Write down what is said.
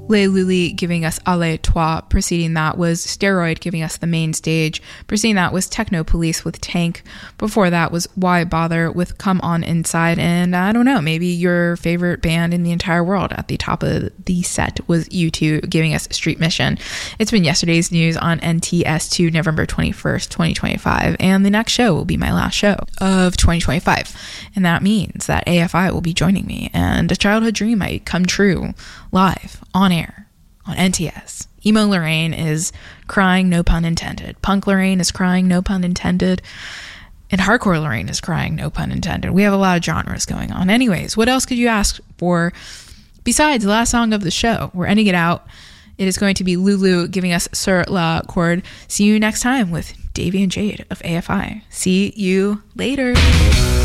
Les Luli giving us Allez Toi. Preceding that was Steroid giving us The Main Stage. Preceding that was Techno Police with Tank. Before that was Why Bother with Come On Inside. And I don't know, maybe your favorite band in the entire world at the top of the set was U2 giving us Street Mission. It's been yesterday's news on NTS2 November 21st, 2025. And the next show will be my last show of 2025. And that means that AFI will be joining me and a childhood dream might come true live on air on NTS. Emo Lorraine is crying, no pun intended. Punk Lorraine is crying, no pun intended. And hardcore Lorraine is crying, no pun intended. We have a lot of genres going on. Anyways, what else could you ask for besides the last song of the show? We're ending it out. It is going to be Lulu giving us Sur la Corde. See you next time with Davey and Jade of AFI. See you later.